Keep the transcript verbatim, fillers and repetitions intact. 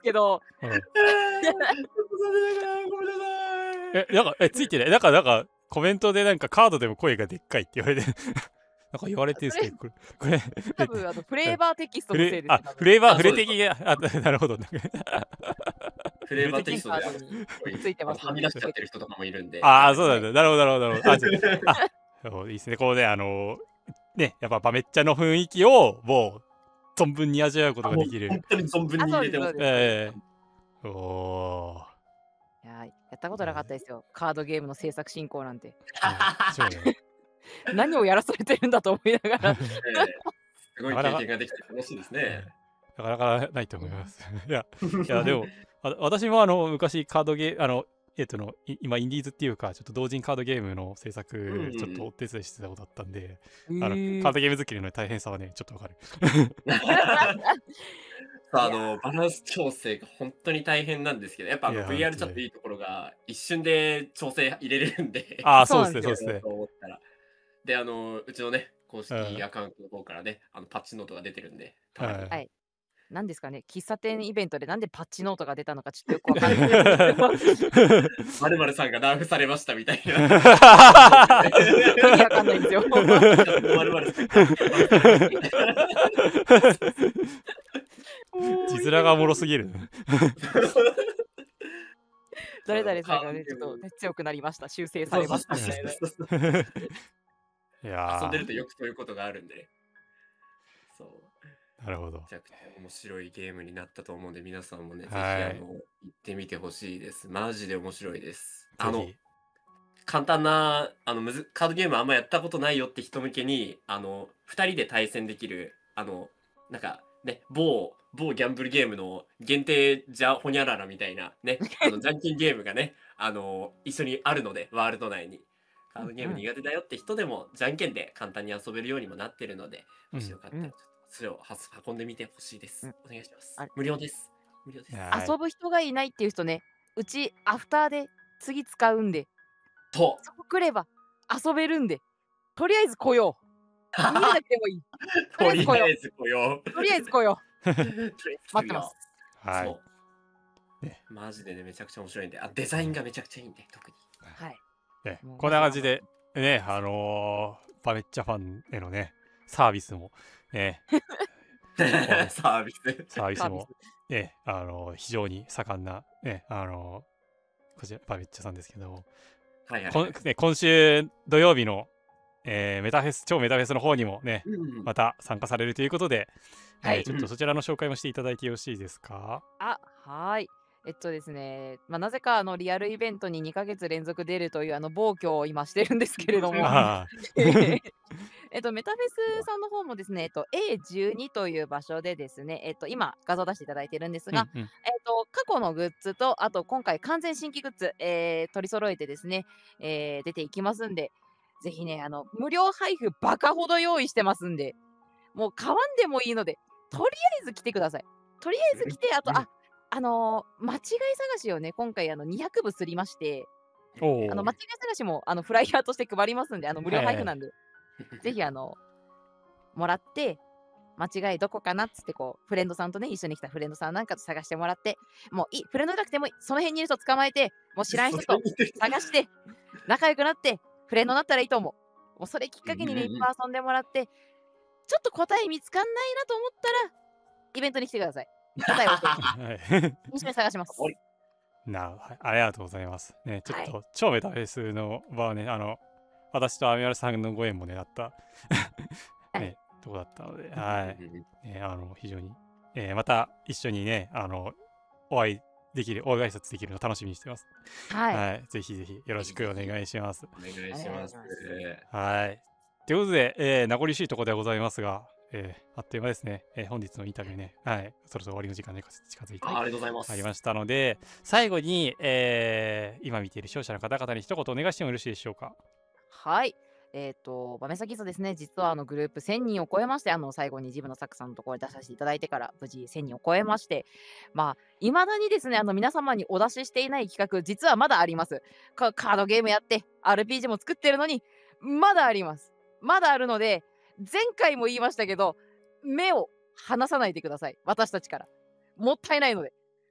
けど。 うん。 残念ながらごめんなさい。 え、なんか、え、ついてない。なんか、なんか、コメントでなんかカードでも声がでっかいって言われて、なんか言われてるんですけど、これ、これ、 多分あのフレーバーテキストフレのせいです。 あ、フレーバー、 あフレ的が、あ、なるほど。 フレーバーテキストでカードについてますはみ出しちゃってる人とかもいるんで。 ああ、そうなんだ。なるほど、なるほど、なるほど。あ、じゃあ、あそういいですね。こうね、あの、ね、やっぱバメッチャの雰囲気を、もう、存分に味わうことができる。 本当に存分に入れてます。 ええー。おー。 いや、やったことなかったですよ。カードゲームの制作進行なんて。 そうね。 何をやらされてるんだと思いながら。 えーすごい経験ができて楽しいですね。 なかなかないと思います。いや、いやでも、わ私もあの昔カードゲーム、あの、えっとの、い今、インディーズっていうか、ちょっと同人カードゲームの制作、 うんちょっとお手伝いしてたことあったんで、 へあのーカードゲーム作りの大変さはね、ちょっとわかる。 あのバランス調整が本当に大変なんですけど、やっぱあのいやブイアール チャットいいところが一瞬で調整入れれるんで。 ああ、そうですね、 そそううですね。 と思ったら。で、あの、うちのね、公式うんアカウントの方からね、あのパッチノートが出てるんで、たまに。 はいはい。なんですかね、喫茶店イベントでなんでパッチノートが出たのかちょっとよくわかんないですけど。 まるまるさんがナーフされましたみたいな。 意味わかんないんですよ。 まるまるさんが字面がおもろすぎる。 誰々さんがね、ちょっとね強くなりました。修正されましたみたいな。 いや遊んでるー、 とよくそういうことがあるんでね。そう。 なるほどめ。ちゃくちゃ面白いゲームになったと思うんで、皆さんもね、ぜひはいあの行ってみてほしいです。マジで面白いです。あのぜひ。 簡単なあのむずカードゲームあんまやったことないよって人向けに、あのふたりで対戦できる、あのなんかね、某某ギャンブルゲームの限定じゃほにゃららみたいなね、あのじゃんけんゲームがね、あの一緒にあるので、ワールド内に。カードゲーム苦手だよって人でも、じゃんけんで簡単に遊べるようにもなってるので、もしよかったらちょっとそれをは運んでみてほしいです。 うんお願いしますあれ。 無料です。無料です。 はい遊ぶ人がいないっていう人ね、うちアフターで次使うんで、 と、 そこ来れば遊べるんで、とりあえず来よう。見るだけでもいい。 とりあえず来よう。 とりあえず来よとりあえず待ってます。 はい。 そう。 ねマジでね、めちゃくちゃ面白いんで、あ、デザインがめちゃくちゃいいんで、特に。 う。はい。 ねもうこんな感じで、ね、あのー、パメッチャファンへのね、サービスも、ね、 サービス。 サービスサービも、ね、あのー、非常に盛んな、ね、あのー、こちら、パメッチャさんですけども、 はいはいはいこんね、今週土曜日の、えーメタフェス、超メタフェスの方にもね、 うんまた参加されるということで、 はいえーちょっとそちらの紹介もしていただいてよろしいですか？ あ、はーい。えっとですね、まあ、なぜかあのリアルイベントににかげつ連続出るというあの暴挙を今してるんですけれども、 あえっと、メタフェスさんの方もですね、えっと、エーじゅうに という場所でですね、えっと、今画像出していただいてるんですーが、 うんうんえっと、過去のグッズと、あと今回完全新規グッズ、えー取り揃えてですね、えー出ていきますんで、ぜひね、あの、無料配布バカほど用意してますんで、もう買わんでもいいので、とりあえず来てください。とりあえず来て、あと、 うんあ、あのー間違い探しをね、今回あのにひゃくぶすりまして、 おーあの間違い探しもあのフライヤーとして配りますんで、あの無料配布なんで、ぜひあの、もらって、間違いどこかなっつってこう、フレンドさんとね、一緒に来たフレンドさんなんかと探してもらって、もういい、フレンドじゃなくてもいい、その辺にいる人捕まえて、もう知らん人と探して、仲良くなって、フレンドになったらいいと思う。もうそれきっかけにね、 うんうんうんいっぱい遊んでもらって、ちょっと答え見つかんないなと思ったら、イベントに来てください。答えをはい一緒に探します。 はいなはい、ありがとうございます。ね、ちょっと、 は超メタフェスの場はね、あの、私とアミマルさんのご縁もね、あった、ね、とこだったので、はい。ね、あの、非常に、えーまた一緒にね、あの、お会いできる、お挨拶できるの楽しみにしてます。 はい。 はい。ぜひぜひよろしくお願いします。 お願いします。 はい。ということで、えー名残惜しいところではございますが、えーあっという間ですね、えー本日のインタビューね、はい、そろそろ終わりの時間が近づいてあありがとうございます。 まいりましたので、最後に、えー今見ている視聴者の方々に一言お願いしてもよろしいでしょうか。 はい。えっ、と、バメサキスですね、実はあのグループせんにんを超えまして、あの最後にジムのサックさんのところに出させていただいてから、無事せんにんを超えまして、まあ、いまだにですね、あの皆様にお出ししていない企画、実はまだあります。カカードゲームやって、アールピージー も作ってるのに、まだあります。まだあるので、前回も言いましたけど、目を離さないでください。私たちから。もったいないので。